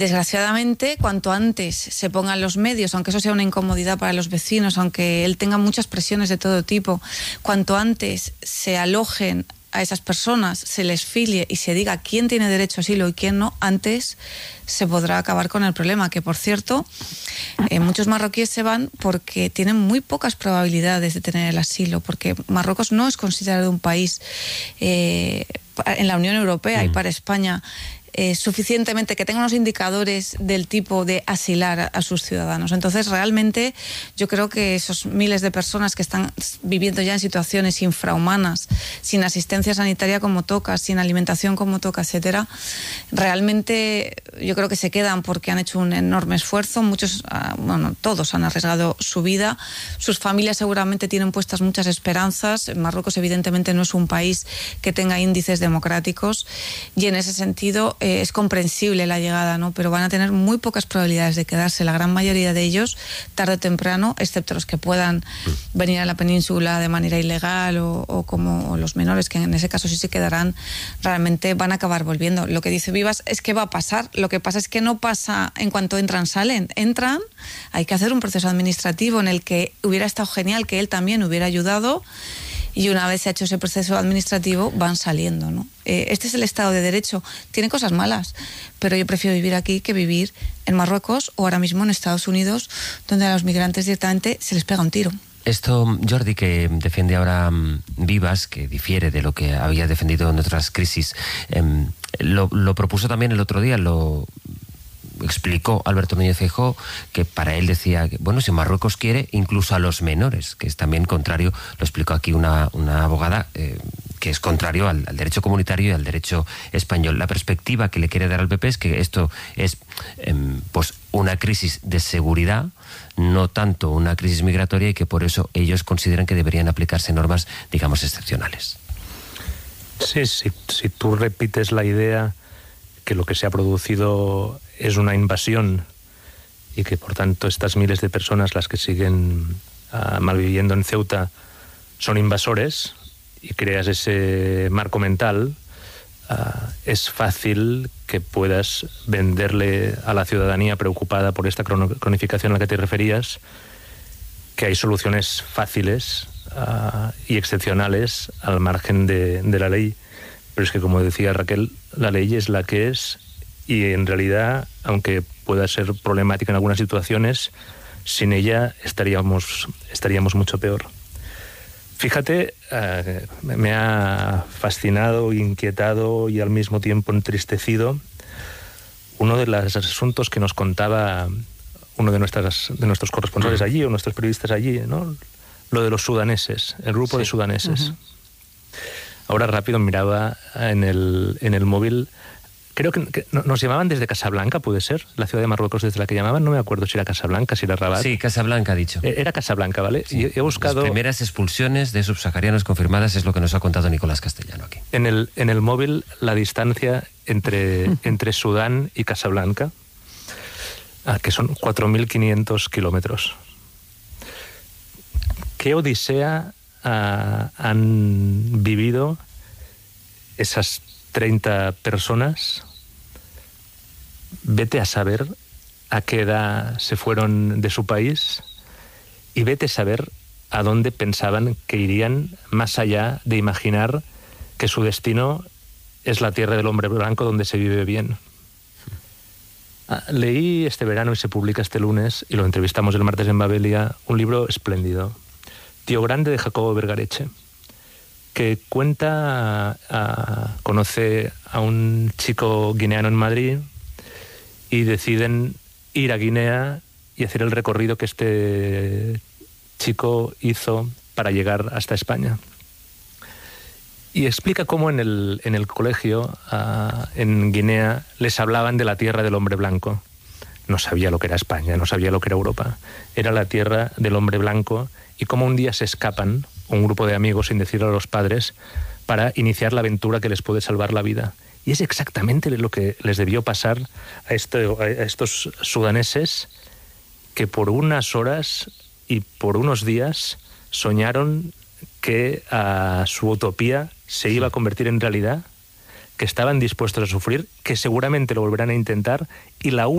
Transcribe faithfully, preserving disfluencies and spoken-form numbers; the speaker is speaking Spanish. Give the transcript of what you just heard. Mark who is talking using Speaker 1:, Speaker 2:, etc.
Speaker 1: Desgraciadamente, cuanto antes se pongan los medios, aunque eso sea una incomodidad para los vecinos, aunque él tenga muchas presiones de todo tipo, cuanto antes se alojen a esas personas, se les filie y se diga quién tiene derecho a asilo y quién no, antes se podrá acabar con el problema, que por cierto, eh, muchos marroquíes se van porque tienen muy pocas probabilidades de tener el asilo, porque Marruecos no es considerado un país eh, en la Unión Europea mm. y para España Eh, suficientemente, que tenga unos indicadores del tipo de asilar a, a sus ciudadanos. Entonces, realmente, yo creo que esos miles de personas que están viviendo ya en situaciones infrahumanas, sin asistencia sanitaria como toca, sin alimentación como toca, etcétera, realmente yo creo que se quedan porque han hecho un enorme esfuerzo. Muchos, uh, bueno, todos han arriesgado su vida. Sus familias seguramente tienen puestas muchas esperanzas. Marruecos, evidentemente, no es un país que tenga índices democráticos y en ese sentido Eh, es comprensible la llegada, ¿no? Pero van a tener muy pocas probabilidades de quedarse, la gran mayoría de ellos, tarde o temprano, excepto los que puedan venir a la península de manera ilegal o, o como los menores, que en ese caso sí se quedarán, realmente van a acabar volviendo. Lo que dice Vivas es que va a pasar, lo que pasa es que no pasa en cuanto entran, salen. Entran, hay que hacer un proceso administrativo en el que hubiera estado genial que él también hubiera ayudado, y una vez se ha hecho ese proceso administrativo van saliendo, ¿no? Eh, este es el Estado de Derecho. Tiene cosas malas, pero yo prefiero vivir aquí que vivir en Marruecos o ahora mismo en Estados Unidos, donde a los migrantes directamente se les pega un tiro.
Speaker 2: Esto, Jordi, que defiende ahora um, Vivas, que difiere de lo que había defendido en otras crisis, eh, lo, lo propuso también el otro día, lo explicó Alberto Núñez Feijóo, que para él decía que, bueno, si Marruecos quiere, incluso a los menores, que es también contrario, lo explicó aquí una, una abogada, eh, que es contrario al, al derecho comunitario y al derecho español. La perspectiva que le quiere dar al P P es que esto es eh, pues una crisis de seguridad, no tanto una crisis migratoria, y que por eso ellos consideran que deberían aplicarse normas, digamos, excepcionales.
Speaker 3: Sí, sí, si tú repites la idea que lo que se ha producido es una invasión y que por tanto estas miles de personas, las que siguen uh, malviviendo en Ceuta, son invasores, y creas ese marco mental, uh, es fácil que puedas venderle a la ciudadanía preocupada por esta cronificación a la que te referías que hay soluciones fáciles uh, y excepcionales al margen de, de la ley. Pero es que, como decía Raquel, la ley es la que es, y en realidad, aunque pueda ser problemática en algunas situaciones, sin ella estaríamos, estaríamos mucho peor. Fíjate, eh, me ha fascinado, inquietado y al mismo tiempo entristecido uno de los asuntos que nos contaba uno de, nuestras, de nuestros corresponsales allí, o nuestros periodistas allí, ¿no? Lo de los sudaneses, el grupo sí. de sudaneses. Uh-huh. Ahora rápido miraba en el, en el móvil, creo que, que nos llamaban desde Casablanca, ¿puede ser? La ciudad de Marruecos desde la que llamaban, no me acuerdo si era Casablanca, si era Rabat.
Speaker 2: Sí, Casablanca ha dicho.
Speaker 3: Era Casablanca, ¿vale?
Speaker 2: Sí.
Speaker 3: Y he buscado...
Speaker 2: Las primeras expulsiones de subsaharianos confirmadas es lo que nos ha contado Nicolás Castellano aquí.
Speaker 3: En el, en el móvil, la distancia entre, entre Sudán y Casablanca, ah, que son cuatro mil quinientos kilómetros. ¿Qué odisea Uh, han vivido esas treinta personas? Vete a saber a qué edad se fueron de su país, y vete a saber a dónde pensaban que irían, más allá de imaginar que su destino es la tierra del hombre blanco donde se vive bien. Uh, leí este verano, y se publica este lunes, y lo entrevistamos el martes en Babelia, un libro espléndido, Tío Grande, de Jacobo Vergareche, que cuenta, a, conoce a un chico guineano en Madrid y deciden ir a Guinea y hacer el recorrido que este chico hizo para llegar hasta España. Y explica cómo en el, en el colegio, uh, en Guinea, les hablaban de la tierra del hombre blanco. No sabía lo que era España, no sabía lo que era Europa. Era la tierra del hombre blanco, y cómo un día se escapan, un grupo de amigos, sin decirlo a los padres, para iniciar la aventura que les puede salvar la vida. Y es exactamente lo que les debió pasar a, esto, a estos sudaneses, que por unas horas y por unos días soñaron que uh, su utopía se iba a convertir en realidad, que estaban dispuestos a sufrir, que seguramente lo volverán a intentar, y la